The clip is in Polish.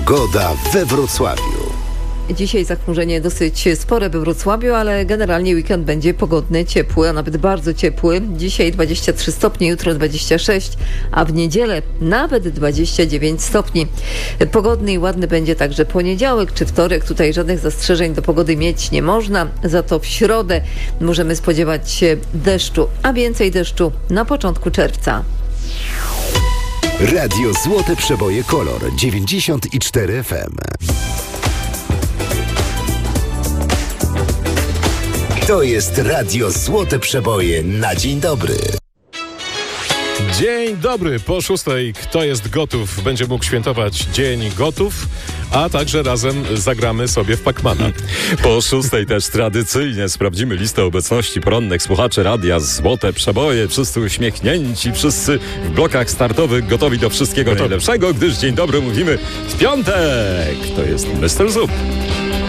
Pogoda we Wrocławiu. Dzisiaj zachmurzenie dosyć spore we Wrocławiu, ale generalnie weekend będzie pogodny, ciepły, a nawet bardzo ciepły. Dzisiaj 23 stopnie, jutro 26, a w niedzielę nawet 29 stopni. Pogodny i ładny będzie także poniedziałek czy wtorek. Tutaj żadnych zastrzeżeń do pogody mieć nie można. Za to w środę możemy spodziewać się deszczu, a więcej deszczu na początku czerwca. Radio Złote Przeboje Kolor 94 FM. To jest Radio Złote Przeboje na dzień dobry. Dzień dobry, po 6:00 kto jest gotów będzie mógł świętować Dzień Gotów, a także razem zagramy sobie w Pacmana. Po 6:00 też tradycyjnie sprawdzimy listę obecności porannych słuchaczy Radia Złote Przeboje. Wszyscy uśmiechnięci, wszyscy w blokach startowych, gotowi do wszystkiego najlepszego, gdyż dzień dobry mówimy w piątek. To jest Mr. Zup.